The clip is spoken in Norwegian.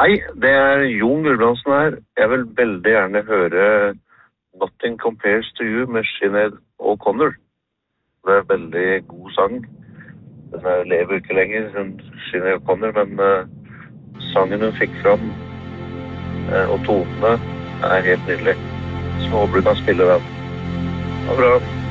Hei, det Jon Gulbrandsen her. Jeg vil veldig gjerne høre Nothing Compares to You med Sinead O'Connor. Det veldig god sang. Den lever ikke lenger, Sinead O'Connor, men sangen hun fikk fram og tonene helt nydelig. Så håper du kan spille den. Ha det bra.